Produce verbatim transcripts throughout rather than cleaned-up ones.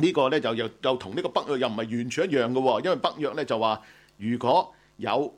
呢個咧就又又同呢個北約又唔係完全一樣嘅喎，因為北約咧就話如果有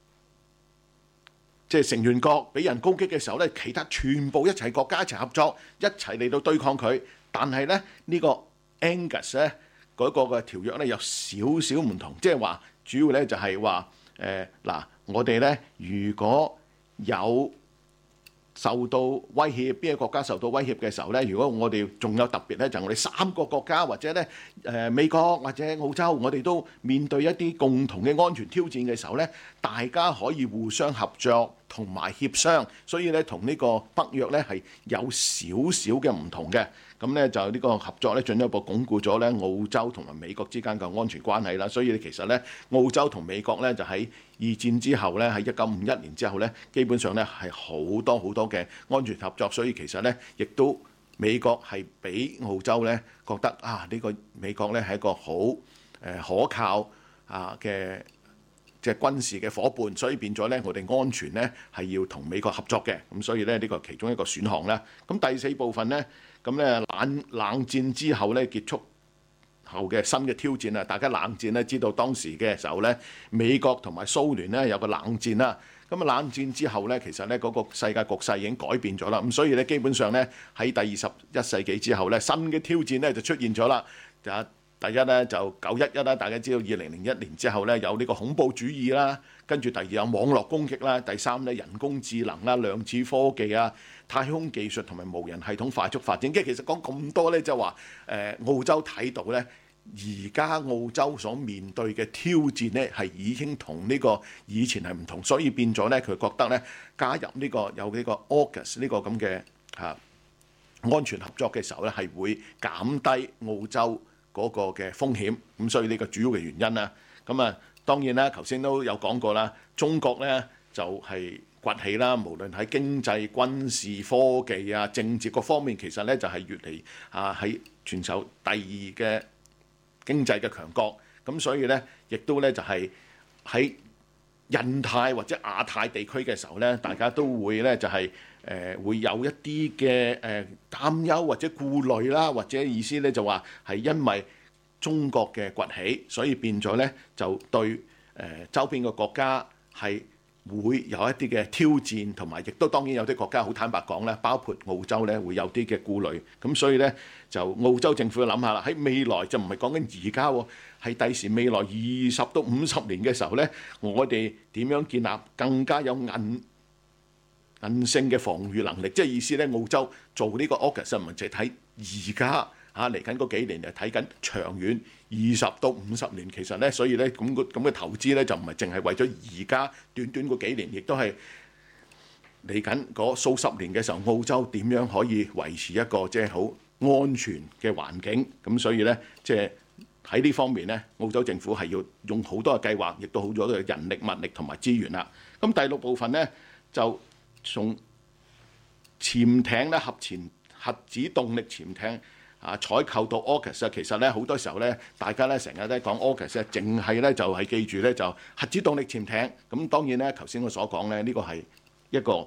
即係成員國俾人攻擊嘅時候咧，其他全部一齊國家一齊合作，一齊嚟到對抗佢。但係咧呢個 AUKUS 咧嗰個嘅條約咧有少少唔同，即係話主要咧就係話誒嗱，我哋咧如果有受到威脅，邊個國家受到威脅嘅時候咧，如果我哋仲有特別咧，就係我哋三個國家或者咧誒美國或者澳洲，我哋都面對一啲共同嘅安全挑戰嘅時候咧，大家可以互相合作同埋協商，所以咧同呢個北約咧係有少少嘅唔同嘅。咁咧就呢個合作咧進一步鞏固咗咧澳洲同埋美國之間嘅安全關係啦。所以其實咧澳洲同美國咧就喺二戰之後咧喺一九五一年之後咧，基本上咧係好多好多嘅安全合作。所以其實咧亦都美國係俾澳洲咧覺得啊呢個美國咧係一個好誒可靠啊嘅即係軍事嘅夥伴，所以變咗咧我哋安全咧係要同美國合作嘅。咁所以咧呢個其中一個選項啦。咁第四部分咧。咁咧冷冷戰之後咧結束後嘅新嘅挑戰啊！大家冷戰咧知道當時嘅時候咧，美國同埋蘇聯咧有個冷戰啦。咁啊冷戰之後咧，其實咧嗰個世界局勢已經改變咗啦。咁所以咧基本上咧喺第二十一世紀之後咧，新嘅挑戰咧就出現咗啦。就第一咧就九一一啦，大家知道二零零一年之後咧有呢個恐怖主義啦，跟住第二有網絡攻擊啦，第三咧人工智能啦、量子科技啊、太空技術同埋無人系統快速發展。即係其實講咁多咧，就話誒澳洲睇到咧，而家澳洲所面對嘅挑戰咧係已經同呢個以前係唔同，所以變咗咧佢覺得咧加入呢個有呢個 AUKUS 呢個咁嘅嚇安全合作嘅時候咧，係會減低澳洲嗰個嘅風險。咁所以呢個主要嘅原因啦。咁啊當然啦，頭先都有講過啦，中國咧就係崛起啦，無論喺經濟、軍事、科技啊、政治各方面，其實咧就係越嚟啊喺全球第二嘅經濟嘅強國。咁所以咧，亦都咧就係喺印太或者亞太地區嘅時候咧，大家都會咧就係誒會有一啲嘅誒擔憂或者顧慮啦，或者意思咧就話係因為中國嘅崛起，所以變咗咧就對誒周邊嘅國家係會有一啲嘅挑戰，同埋亦都當然有啲國家好坦白講咧，包括澳洲咧會有啲嘅顧慮。咁所以咧就澳洲政府要諗下啦，喺未來就唔係講緊而家喎，係第時未來二十到五十年嘅時候咧，我哋點樣建立更加有韌韌性嘅防禦能力？即係意思咧，澳洲做呢個 AUKUS唔係淨係睇而家。嚇嚟緊嗰幾年就睇緊長遠二十到五十年，其實咧，所以咧咁個咁嘅投資咧就唔係淨係為咗而家短短嗰幾年，亦都係嚟緊嗰數十年嘅時候，澳洲點樣可以維持一個即係好安全嘅環境？咁所以咧，即係喺呢方面咧，澳洲政府係要用好多嘅計劃，亦都好多嘅人力、物力同埋資源啦。咁第六部分咧就從潛艇咧、核潛核子動力潛艇。啊，採購到 AUKUS 啊，其實咧好多時候咧，大家咧成日咧講 AUKUS 咧，淨係咧就係記住咧就核子動力潛艇。咁當然咧，頭先我所講咧，呢個係一個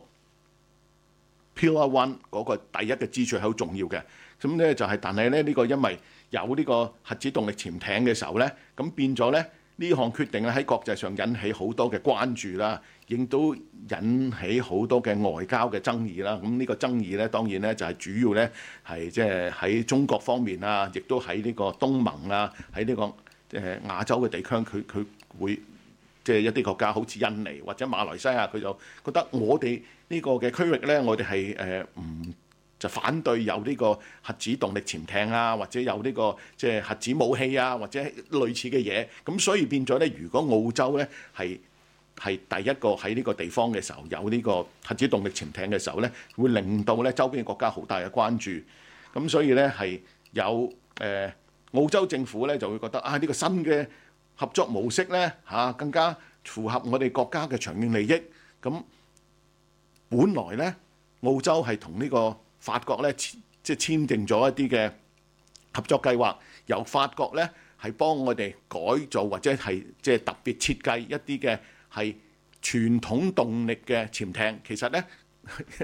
Pillar One 嗰個第一嘅支柱係好重要嘅。咁咧就係，但係咧呢個因為有呢個核子動力潛艇嘅時候咧，咁變咗咧呢項決定咧喺國際上引起好多嘅關注啦，亦都引起好多嘅外交嘅爭議啦。咁呢個爭議咧，當然咧就係主要咧係即係喺中國方面啊，亦都喺呢個東盟啊，喺呢個誒亞洲嘅地區，佢佢會即係一啲國家好似印尼或者馬來西亞，佢就覺得我哋呢個嘅區域咧，我哋係誒唔就反對有呢個核子動力潛艇啊，或者有呢個即係核子武器啊，或者類似嘅嘢。咁所以變咗咧，如果澳洲咧係係第一個喺呢個地方嘅時候有呢個核子動力潛艇嘅時候咧，會令到咧周邊嘅國家好大嘅關注。咁所以咧係有誒、呃、澳洲政府咧就會覺得啊，呢個新嘅合作模式咧嚇更加符合我哋國家嘅長遠利益。咁本來咧澳洲係同呢個法國咧即係簽訂咗一啲嘅合作計劃，由法國咧係幫我哋改造或者係即係特別設計一啲嘅係傳統動力嘅潛艇。其實咧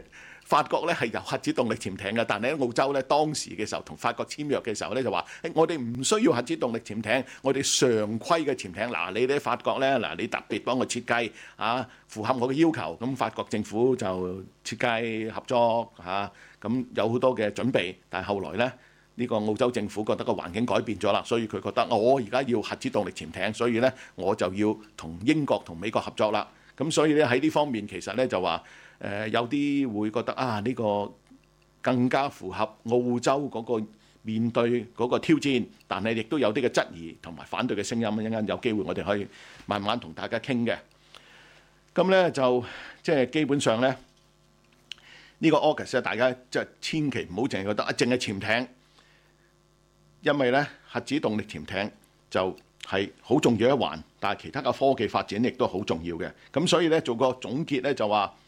法國咧係有核子動力潛艇嘅，但係喺澳洲咧當時嘅時候同法國簽約嘅時候咧就話：誒我哋唔需要核子動力潛艇，我哋常規嘅潛艇。嗱，你哋法國咧，嗱你特別幫我設計啊，符合我嘅要求。咁法國政府就設計合作嚇，咁有好多嘅準備。但係後來咧，呢個澳洲政府覺得個環境改變咗啦，所以佢覺得我而家要核子動力潛艇，所以咧我就要同英國同美國合作啦。咁所以咧喺呢方面其實咧就話。誒、呃、有啲會覺得啊，呢、這個更加符合澳洲嗰個面對嗰個挑戰，但係亦都有啲嘅質疑同埋反對嘅聲音。一陣間有機會我哋可以慢慢同大家傾嘅。咁咧就即係基本上咧，呢、這個 AUKUS 咧，大家即係千祈唔好淨係覺得啊，淨係潛艇，因為咧核子動力潛艇就係好重要一環，但係其他嘅科技發展亦都好重要嘅。咁所以咧做個總結咧就話。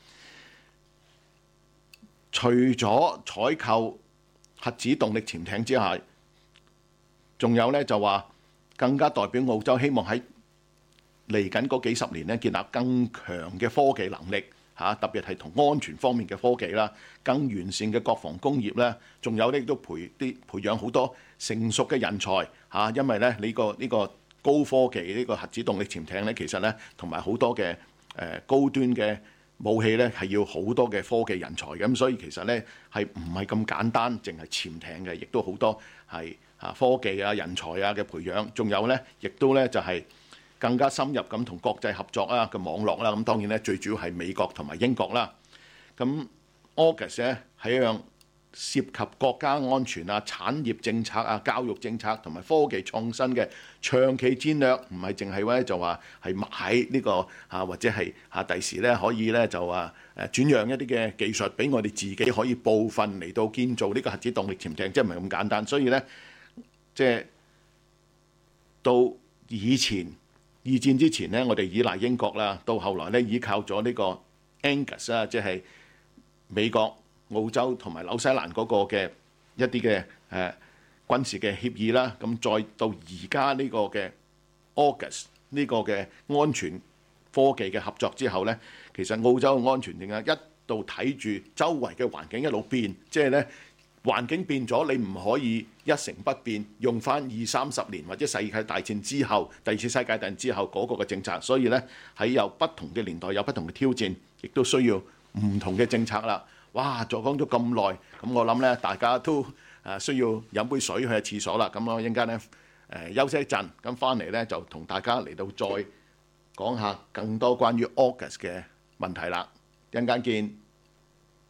除咗採購核子動力潛艇之外，仲有咧就話更加代表澳洲希望喺嚟緊嗰幾十年咧建立更強嘅科技能力嚇，特別係同安全方面嘅科技啦，更完善嘅國防工業咧，仲有咧亦都培啲培養好多成熟嘅人才嚇，因為咧呢個呢個高科技呢個核子動力潛艇咧，其實咧同埋好多嘅誒高端嘅武器咧係要好多嘅科技人才嘅，咁所以其實咧係唔係咁簡單，淨係潛艇嘅，亦都好多係啊科技啊人才啊嘅培養，仲有咧亦都咧就係更加深入咁同國際合作啊嘅網絡啦。咁當然咧最主要係美國同埋英國啦。咁 AUKUS 咧係一樣涉及國家安全啊、產業政策啊、教育政策同埋科技創新嘅長期戰略，唔係淨係咧就話係買呢個啊，或者係啊第時咧可以咧就話誒轉讓一啲嘅技術俾我哋自己可以部分嚟到建造呢個核子動力潛艇，即係唔係咁簡單。所以咧即係到以前二戰之前咧，我哋依賴英國啦，到後來咧依靠咗呢個 AUKUS 啊，即係美國、澳洲同埋紐西蘭嗰個嘅一啲嘅誒軍事嘅協議啦，咁再到而家呢個嘅 AUKUS 呢個嘅安全科技嘅合作之後咧，其實澳洲嘅安全點解一度睇住周圍嘅環境一路變，即係咧環境變咗，你唔可以一成不變，用翻二三十年或者世界大戰之後、第二次世界大戰之後嗰個嘅政策，所以咧喺有不同嘅年代有不同嘅挑戰，亦都需要唔同嘅政策啦。哇！再講咗咁耐，咁我諗咧，大家都誒需要飲杯水去下廁所啦。咁我一陣間咧誒休息一陣，咁翻嚟咧就同大家嚟到再講下更多關於 AUKUS 嘅問題啦。一陣間見。